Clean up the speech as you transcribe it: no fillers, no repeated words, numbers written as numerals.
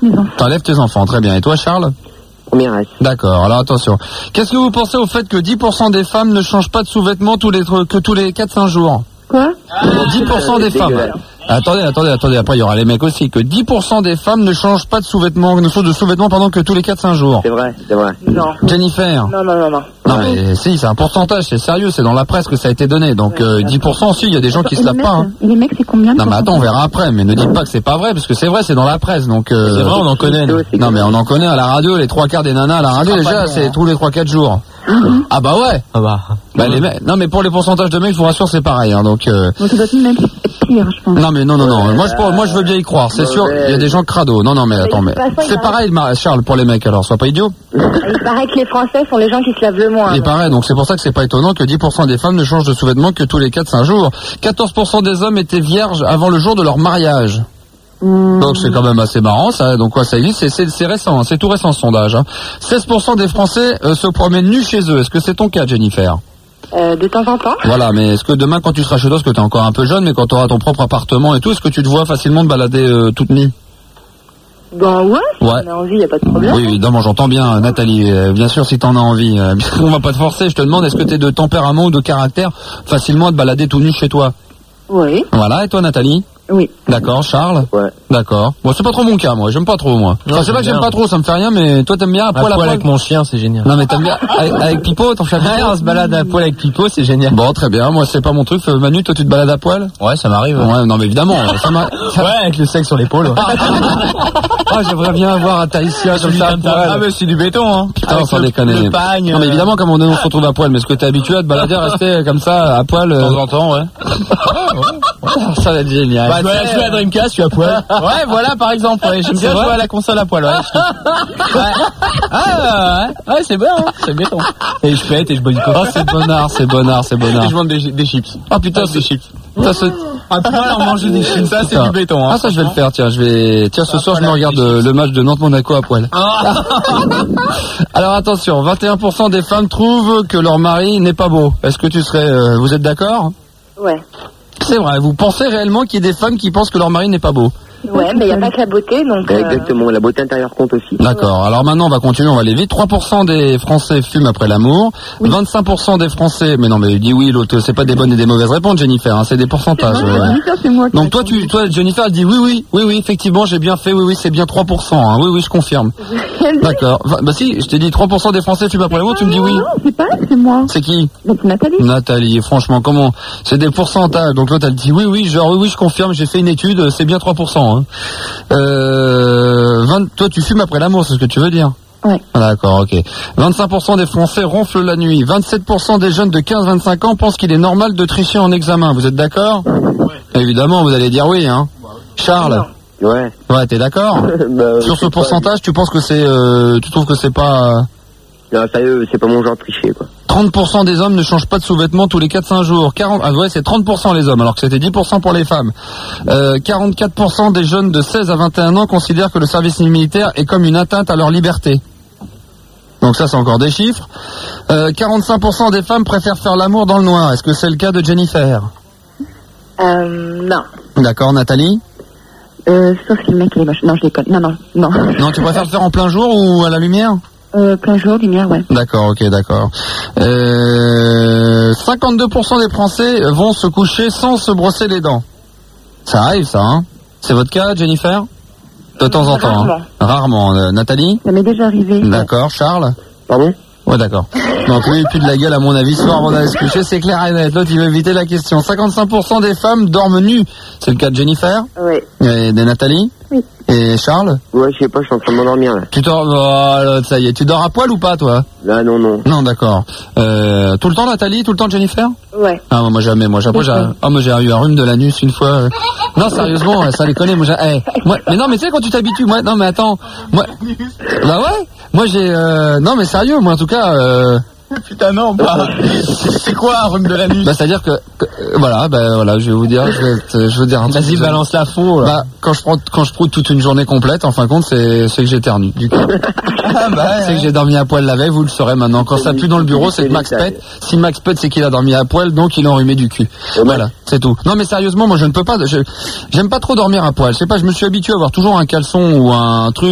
mes enfants. T'enlèves tes enfants, très bien. Et toi, Charles? Première S. D'accord, alors attention. Qu'est-ce que vous pensez au fait que 10% des femmes ne changent pas de sous-vêtements tous les 4-5 jours? Quoi? 10% des femmes. Attendez, après il y aura les mecs aussi, que 10% des femmes ne changent pas de sous-vêtements, pendant que tous les 4-5 jours. C'est vrai. Non. Jennifer. Non. Non mais si, c'est un pourcentage, c'est sérieux, c'est dans la presse que ça a été donné, donc 10% si, il y a des gens qui se lavent pas. Hein. Et les mecs, c'est combien? Non mais attends, on verra après, mais ne dites pas que c'est pas vrai, parce que c'est vrai, c'est dans la presse, donc... C'est vrai, on en connaît. Non mais on en connaît à la radio, les 3/4 des nanas à la radio, déjà, c'est tous les 3-4 jours. Ah bah ouais. Bah les mecs, non mais pour les pourcentages de mecs, je vous rassure, c'est pareil, hein, donc... Donc ça doit même être pire, je pense. Non mais non, moi je veux bien y croire, c'est sûr, il y a des gens crado. Non mais attends, mais c'est pareil Charles pour les mecs, alors sois pas idiot. Il paraît que les Français sont les gens qui se lavent le moins. Il paraît, donc c'est pour ça que c'est pas étonnant que 10% des femmes ne changent de sous-vêtements que tous les 4-5 jours. 14% des hommes étaient vierges avant le jour de leur mariage. Donc c'est quand même assez marrant, ça. Donc quoi, ça existe, c'est récent, hein, c'est tout récent ce sondage. Hein. 16% des Français se promènent nus chez eux. Est-ce que c'est ton cas, Jennifer? De temps en temps. Voilà, mais est-ce que demain quand tu seras chez toi, parce que t'es encore un peu jeune, mais quand tu auras ton propre appartement et tout, est-ce que tu te vois facilement te balader toute nue? Ben ouais, si t'en as envie, y a pas de problème. Oui, évidemment, j'entends bien, Nathalie. Bien sûr, si t'en as envie. On va pas te forcer, je te demande, est-ce que t'es de tempérament ou de caractère facilement à te balader tout nu chez toi? Oui. Voilà, et toi, Nathalie? Oui. D'accord, Charles? Ouais. D'accord. Bon, c'est pas trop mon cas, moi. J'aime pas trop, moi. Enfin, c'est pas que j'aime pas trop, ça me fait rien, mais toi, t'aimes bien à poil avec mon chien, c'est génial. Non, mais t'aimes bien avec Pipo, ton chat? On se balade à poil avec Pipo, c'est génial. Bon, très bien. Moi, c'est pas mon truc. Manu, toi, tu te balades à poil? Ouais, ça m'arrive. Ouais, non, mais évidemment. Ouais, avec le sexe sur l'épaule. Ouais. Ah, j'aimerais bien avoir un Tahitien comme ça à poil. Ah, mais c'est du béton, hein. Putain, sans déconner. Le pagne. Non, mais évidemment, comme on se retrouve à poil, mais est-ce que t'es habitué à te balader, à rester comme ça, à poil? De temps en temps, ouais. Ça va être génial. Bah, je vais à Dreamcast, je suis à poil. Ouais, voilà, par exemple, ouais. J'aime bien jouer à la console à poil, ouais. Ouais, c'est bon, hein. C'est béton. Et je pète et je bois du coca. Oh, c'est bonnard. Et je vends des chips. Oh putain, c'est chips. À poil, on mange des chips. Ça, c'est du béton, hein. Ah, ça, je vais le faire, tiens, ce soir, je me regarde le match de Nantes-Monaco à poil. Alors, attention, 21% des femmes trouvent que leur mari n'est pas beau. Est-ce que vous êtes d'accord? Ouais. C'est vrai, vous pensez réellement qu'il y a des femmes qui pensent que leur mari n'est pas beau? Ouais, mais il n'y a pas que la beauté, donc... Exactement, la beauté intérieure compte aussi. D'accord, alors maintenant on va continuer, on va aller vite. 3% des Français fument après l'amour, 25% des Français... Mais non, mais dis oui, l'autre, c'est pas des bonnes et des mauvaises réponses, Jennifer, hein, c'est des pourcentages. C'est moi. Donc toi, Jennifer, elle dit oui, effectivement, j'ai bien fait, oui, c'est bien 3%, hein, oui, je confirme. D'accord, bah si, je t'ai dit 3% des Français fument après l'amour, tu me dis oui. Non, c'est pas, c'est moi. C'est qui? Donc Nathalie. Nathalie, franchement, comment? C'est des pourcentages, donc l'autre elle dit oui, je confirme, j'ai fait une étude, c'est bien 3%. Hein. Toi, tu fumes après l'amour, c'est ce que tu veux dire? Ouais. D'accord, ok. 25% des Français ronflent la nuit. 27% des jeunes de 15-25 ans pensent qu'il est normal de tricher en examen. Vous êtes d'accord? Ouais. Évidemment, vous allez dire oui, hein. Charles? Ouais. Ouais, t'es d'accord? Sur ce pourcentage, tu penses que tu trouves que c'est pas... Non, sérieux, c'est pas mon genre de tricher, quoi. 30% des hommes ne changent pas de sous-vêtements tous les 4-5 jours. C'est 30% les hommes, alors que c'était 10% pour les femmes. 44% des jeunes de 16 à 21 ans considèrent que le service militaire est comme une atteinte à leur liberté. Donc ça, c'est encore des chiffres. 45% des femmes préfèrent faire l'amour dans le noir. Est-ce que c'est le cas de Jennifer? Non. D'accord, Nathalie? Sauf si le mec est moche. Non, je déconne. Non. Non, tu préfères le faire en plein jour ou à la lumière? Plein jour, lumière, ouais. D'accord, ok, d'accord. 52% des Français vont se coucher sans se brosser les dents. Ça arrive, ça, hein? C'est votre cas, Jennifer? De temps en temps. Rarement. Hein. Rarement. Nathalie? Ça m'est déjà arrivé. D'accord. Charles? Pardon? Ouais, d'accord. Donc lui, plus de la gueule, à mon avis, ce soir avant d'aller se coucher, c'est clair et net. L'autre, il veut éviter la question. 55% des femmes dorment nues. C'est le cas de Jennifer? Oui. Et de Nathalie? Oui. Et Charles? Ouais, je sais pas, je suis en train de m'endormir, là. Tu dors... Oh, l'autre, ça y est. Tu dors à poil ou pas, toi? Là, non. Non, d'accord. Tout le temps, Nathalie? Tout le temps, Jennifer? Ouais. Ah, moi, jamais. Moi, j'ai eu un rhume de l'anus une fois. Non, sérieusement, ça les connaît. Moi, mais non, mais tu sais, quand tu t'habitues, moi, non, mais attends. Moi, bah ouais. Moi, j'ai, non, mais sérieux, moi, en tout cas, Putain, non, pas. C'est quoi un rhume de la nuit? Bah, c'est-à-dire que voilà, je vais vous dire, je veux dire un truc. Vas-y, balance la faux. Bah, quand je proute toute une journée complète, en fin de compte, c'est que j'éternue, du coup. C'est que j'ai dormi à poil la veille, vous le saurez maintenant. Quand ça pue dans le bureau, c'est que Max pète. Si Max pète, c'est qu'il a dormi à poil, donc il est enrhumé du cul. Voilà, c'est tout. Non, mais sérieusement, moi, je ne peux pas, j'aime pas trop dormir à poil. Je sais pas, je me suis habitué à avoir toujours un caleçon ou un truc